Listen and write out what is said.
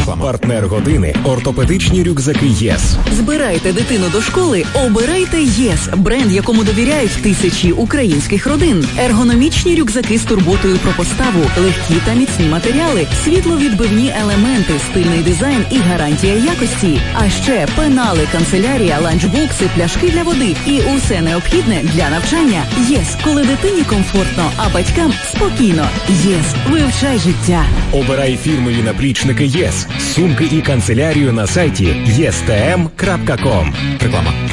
Реклама. Партнер години – ортопедичні рюкзаки ЄС. Збирайте дитину до школи, обирайте ЄС. Бренд, якому довіряють тисячі українських родин. Ергономічні рюкзаки з турботою про поставу, легкі та міцні матеріали, світловідбивні елементи, стильний дизайн і гарантія якості. А ще пенали, канцелярія, ланчбокси, пляшки для води і усе необхідне для навчання. ЄС, коли дитині комфортно, а батькам спокійно. ЄС, вивчай життя. Обирай фірмові наплічники ЄС, сумки і канцелярію на сайті єстм.ком. Реклама.